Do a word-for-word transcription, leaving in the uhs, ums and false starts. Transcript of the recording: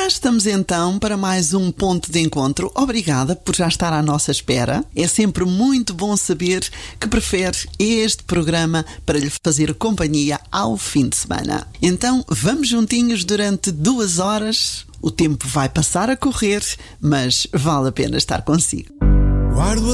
Cá estamos então para mais um ponto de encontro. Obrigada por já estar à nossa espera. É sempre muito bom saber que prefere este programa para lhe fazer companhia ao fim de semana. Então vamos juntinhos durante duas horas. O tempo vai passar a correr, mas vale a pena estar consigo. Guardo